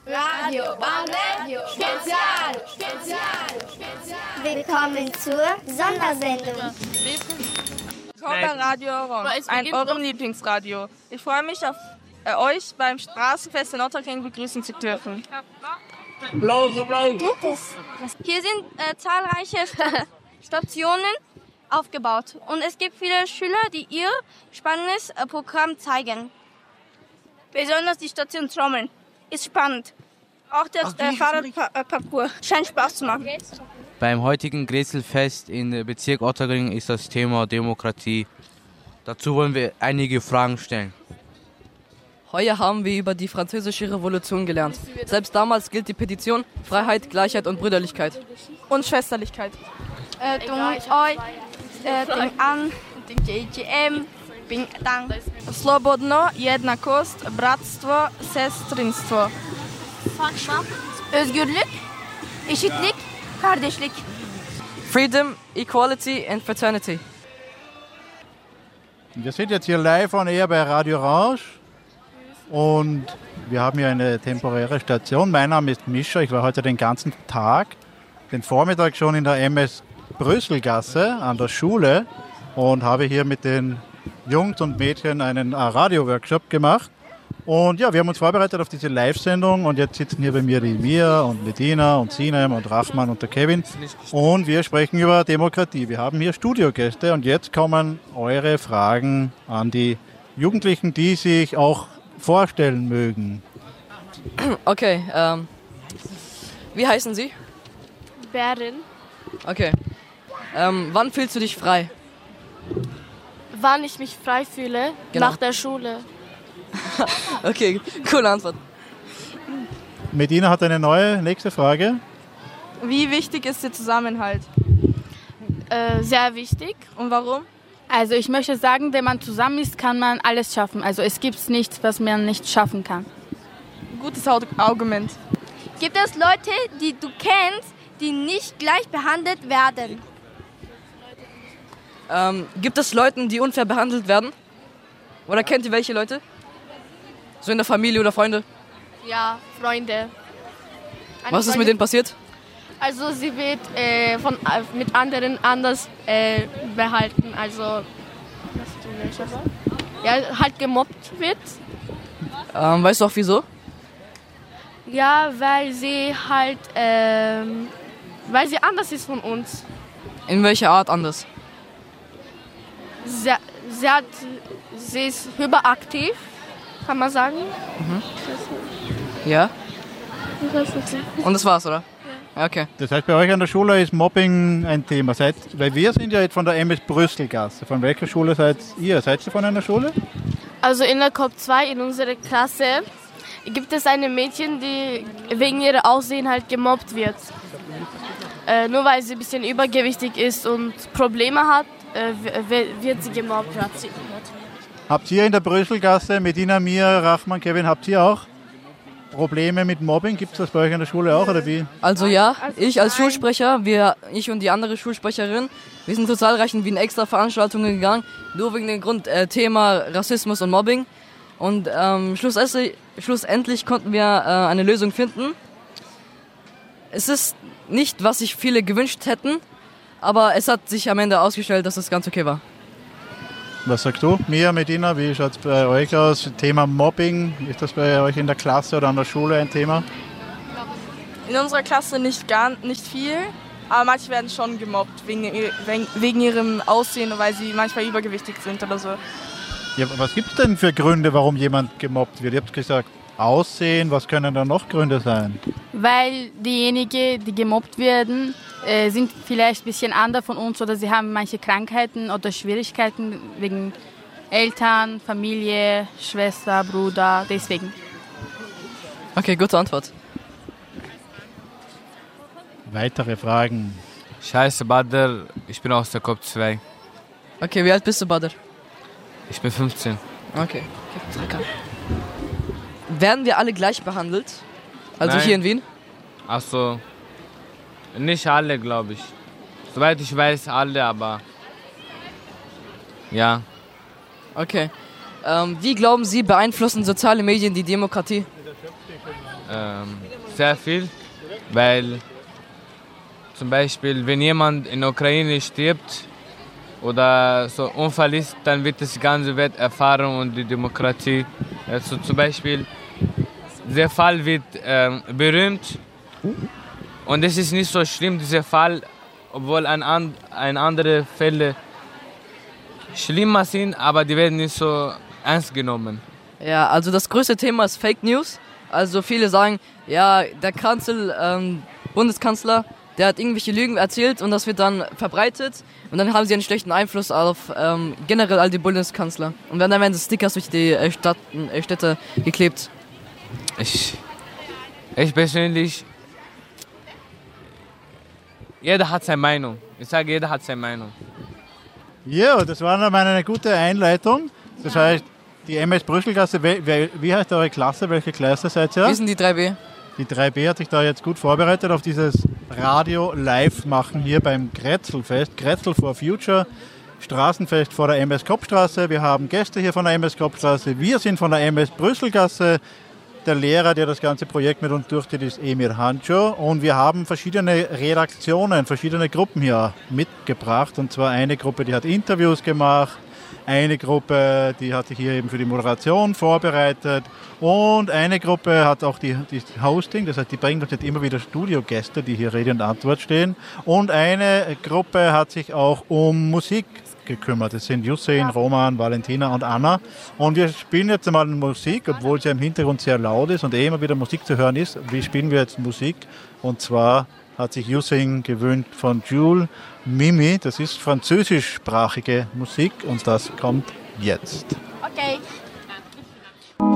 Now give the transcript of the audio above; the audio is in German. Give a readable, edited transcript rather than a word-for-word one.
Radio Bande Spezial. Willkommen zur Sondersendung. Willkommen bei Radio Orange, eurem Lieblingsradio. Ich freue mich auf euch beim Straßenfest in Otterkring begrüßen zu dürfen. Hier sind zahlreiche Stationen aufgebaut und es gibt viele Schüler, die ihr spannendes Programm zeigen. Besonders die Station Trommeln ist spannend. Auch der Fahrradparcours scheint Spaß zu machen. Beim heutigen Grätzelfest in Bezirk Otterkring ist das Thema Demokratie. Dazu wollen wir einige Fragen stellen. Heuer haben wir über die Französische Revolution gelernt. Selbst damals gilt die Petition Freiheit, Gleichheit und Brüderlichkeit. Und Schwesterlichkeit. Slobodno, jednakost, bratstvo, sestrinstvo. Özgürlük, eşitlik, kardeşlik. Freedom, Equality and Fraternity. Wir sind jetzt hier live on air bei Radio Orange und wir haben hier eine temporäre Station. Mein Name ist Mischa, ich war heute den ganzen Tag, den Vormittag schon in der MS Brüsselgasse an der Schule und habe hier mit den Jungs und Mädchen einen Radio-Workshop gemacht. Und ja, wir haben uns vorbereitet auf diese Live-Sendung und jetzt sitzen hier bei mir die Mia und Medina und Sinem und Rachman und der Kevin und wir sprechen über Demokratie. Wir haben hier Studiogäste und jetzt kommen eure Fragen an die Jugendlichen, die sich auch vorstellen mögen. Okay, wie heißen Sie? Berin. Okay, wann fühlst du dich frei? Wann ich mich frei fühle? Genau. Nach der Schule. Okay, coole Antwort. Medina hat eine neue, nächste Frage. Wie wichtig ist der Zusammenhalt? Sehr wichtig. Und warum? Also ich möchte sagen, wenn man zusammen ist, kann man alles schaffen. Also es gibt nichts, was man nicht schaffen kann. Gutes Argument. Gibt es Leute, die du kennst, die nicht gleich behandelt werden? Gibt es Leute, die unfair behandelt werden? Oder kennt ihr welche Leute? So in der Familie oder Freunde? Ja, Freunde. Was ist mit denen passiert? Also sie wird mit anderen anders behalten. Also ja, halt gemobbt wird. Weißt du auch wieso? Ja, weil sie halt, weil sie anders ist von uns. In welcher Art anders? Sie ist hyperaktiv, kann man sagen. Ja. Und das war's, oder? Ja. Okay. Das heißt, bei euch an der Schule ist Mobbing ein Thema. Weil wir sind ja jetzt von der MS Brüsselgasse. Von welcher Schule seid ihr? Seid ihr von einer Schule? Also in der COP 2 in unserer Klasse gibt es eine Mädchen, die wegen ihrer Aussehen halt gemobbt wird. Nur weil sie ein bisschen übergewichtig ist und Probleme hat, wird sie gemobbt. Habt ihr in der Brüsselgasse, Medina, Mia, Rachman, Kevin, habt ihr auch Probleme mit Mobbing? Gibt es das bei euch an der Schule auch oder wie? Also ja, ich als Schulsprecher, ich und die andere Schulsprecherin, wir sind zu zahlreichen Wien extra Veranstaltungen gegangen, nur wegen dem Grund Thema Rassismus und Mobbing. Und schlussendlich konnten wir eine Lösung finden. Es ist nicht, was sich viele gewünscht hätten, aber es hat sich am Ende ausgestellt, dass das ganz okay war. Was sagst du, Mia, Medina, wie schaut es bei euch aus? Thema Mobbing, ist das bei euch in der Klasse oder an der Schule ein Thema? In unserer Klasse nicht viel, aber manche werden schon gemobbt wegen ihrem Aussehen, weil sie manchmal übergewichtig sind oder so. Ja, was gibt es denn für Gründe, warum jemand gemobbt wird? Ihr habt gesagt, Aussehen, was können da noch Gründe sein? Weil diejenigen, die gemobbt werden, sind vielleicht ein bisschen anders von uns oder sie haben manche Krankheiten oder Schwierigkeiten wegen Eltern, Familie, Schwester, Bruder, deswegen. Okay, gute Antwort. Weitere Fragen? Ich heiße Badr, ich bin aus der COP 2. Okay, wie alt bist du, Badr? Ich bin 15. Okay. Werden wir alle gleich behandelt? Also Nein. hier in Wien? Ach so, nicht alle, glaube ich. Soweit ich weiß, alle, aber ja. Okay. Wie glauben Sie, beeinflussen soziale Medien die Demokratie? sehr viel, weil zum Beispiel, wenn jemand in der Ukraine stirbt oder so Unfall ist, dann wird das ganze Welt erfahren und die Demokratie. Also zum Beispiel, der Fall wird berühmt und es ist nicht so schlimm, dieser Fall, obwohl andere Fälle schlimmer sind, aber die werden nicht so ernst genommen. Ja, also das größte Thema ist Fake News. Also viele sagen, ja, der Bundeskanzler, der hat irgendwelche Lügen erzählt und das wird dann verbreitet und dann haben sie einen schlechten Einfluss auf generell all die Bundeskanzler. Und dann werden Stickers durch die Städte geklebt. Ich persönlich, jeder hat seine Meinung. Ich sage, jeder hat seine Meinung. Ja, das war nochmal eine gute Einleitung. Das heißt, die MS Brüsselgasse, wie heißt eure Klasse? Welche Klasse seid ihr? Wir sind die 3B. Die 3B hat sich da jetzt gut vorbereitet auf dieses Radio-Live-Machen hier beim Grätzelfest. Grätzel for Future, Straßenfest vor der MS Kopfstraße. Wir haben Gäste hier von der MS Kopfstraße. Wir sind von der MS Brüsselgasse. Der Lehrer, der das ganze Projekt mit uns durchzieht, ist Emir Hancho. Und wir haben verschiedene Redaktionen, verschiedene Gruppen hier mitgebracht. Und zwar eine Gruppe, die hat Interviews gemacht. Eine Gruppe, die hat sich hier eben für die Moderation vorbereitet. Und eine Gruppe hat auch die Hosting, das heißt, die bringt uns jetzt immer wieder Studiogäste, die hier Rede und Antwort stehen. Und eine Gruppe hat sich auch um Musik gekümmert. Das sind Hussein, Roman, Valentina und Anna. Und wir spielen jetzt einmal Musik, obwohl sie im Hintergrund sehr laut ist und immer wieder Musik zu hören ist. Wie spielen wir jetzt Musik? Und zwar hat sich Hussein gewöhnt von Jules Mimi. Das ist französischsprachige Musik und das kommt jetzt. Okay.